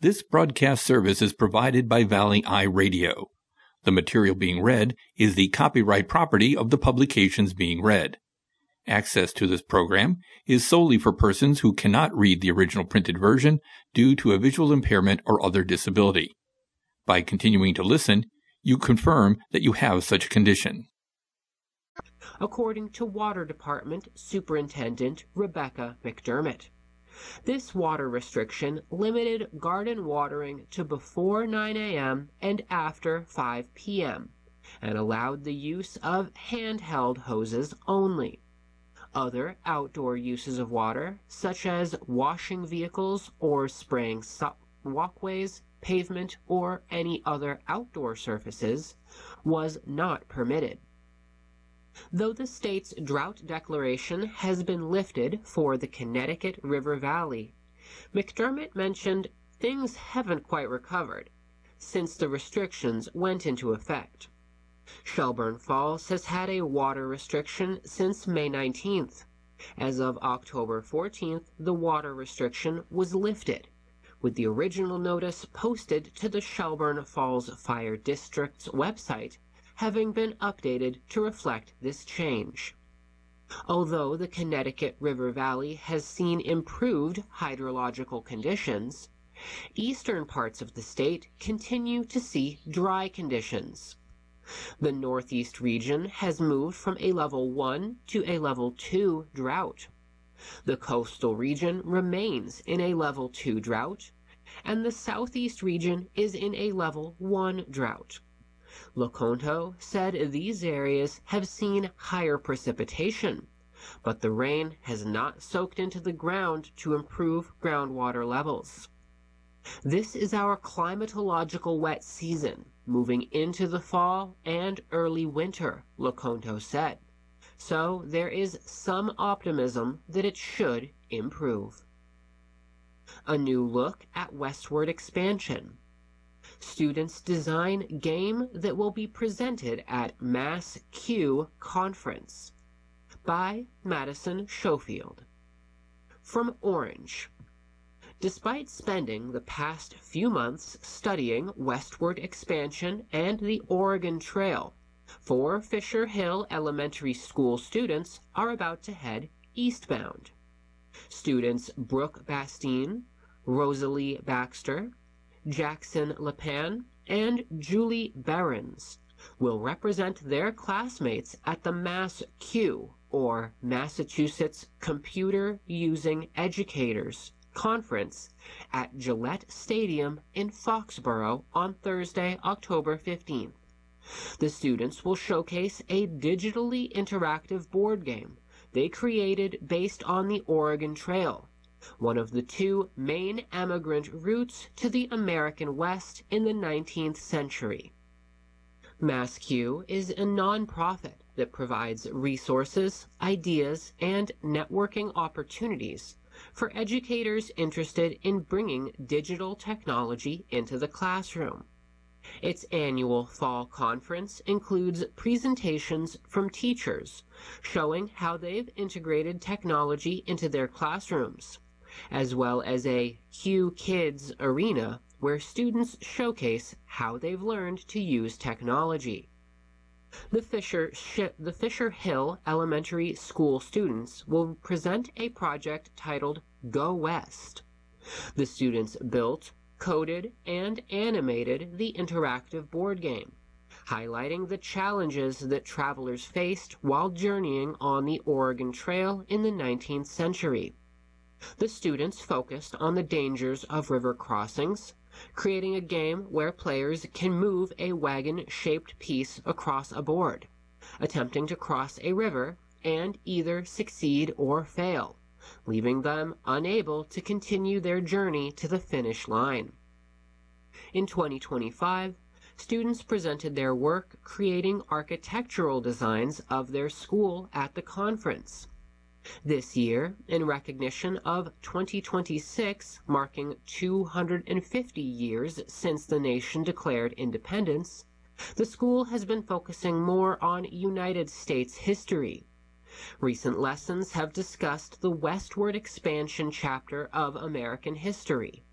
This broadcast service is provided by Valley Eye Radio. The material being read is the copyright property of the publications being read. Access to this program is solely for persons who cannot read the original printed version due to a visual impairment or other disability. By continuing to listen, you confirm that you have such a condition. According to Water Department Superintendent Rebecca McDermott, this water restriction limited garden watering to before 9 a.m. and after 5 p.m. and allowed the use of handheld hoses only. Other outdoor uses of water, such as washing vehicles or spraying walkways, pavement, or any other outdoor surfaces, was not permitted. Though the state's drought declaration has been lifted for the Connecticut River Valley, McDermott mentioned things haven't quite recovered since the restrictions went into effect. Shelburne Falls has had a water restriction since May 19th. As of October 14th, the water restriction was lifted, with the original notice posted to the Shelburne Falls Fire District's website having been updated to reflect this change. Although the Connecticut River Valley has seen improved hydrological conditions, eastern parts of the state continue to see dry conditions. The Northeast region has moved from a level 1 to a level 2 drought. The coastal region remains in a level 2 drought, and the Southeast region is in a level 1 drought. Loconto said these areas have seen higher precipitation, but the rain has not soaked into the ground to improve groundwater levels. This is our climatological wet season, moving into the fall and early winter, Loconto said. So there is some optimism that it should improve. A new look at westward expansion. Students design game that will be presented at MassQ Conference by Madison Schofield. From Orange. Despite spending the past few months studying westward expansion and the Oregon Trail, 4 Fisher Hill Elementary School students are about to head eastbound. Students Brooke Bastine, Rosalie Baxter, Jackson Lepan, and Julie Behrens will represent their classmates at the MassQ, or Massachusetts Computer Using Educators, Conference at Gillette Stadium in Foxborough on Thursday, October 15th. The students will showcase a digitally interactive board game they created based on the Oregon Trail, one of the 2 main emigrant routes to the American West in the 19th century. MassQ is a nonprofit that provides resources, ideas, and networking opportunities for educators interested in bringing digital technology into the classroom. Its annual fall conference includes presentations from teachers showing how they've integrated technology into their classrooms, as well as a Q Kids arena where students showcase how they've learned to use technology. The Fisher Hill Elementary School students will present a project titled Go West. The students built, coded, and animated the interactive board game, highlighting the challenges that travelers faced while journeying on the Oregon Trail in the 19th century. The students focused on the dangers of river crossings, creating a game where players can move a wagon-shaped piece across a board, attempting to cross a river and either succeed or fail, leaving them unable to continue their journey to the finish line. In 2025, students presented their work creating architectural designs of their school at the conference. This year, in recognition of 2026 marking 250 years since the nation declared independence, the school has been focusing more on United States history. Recent lessons have discussed the westward expansion chapter of American history,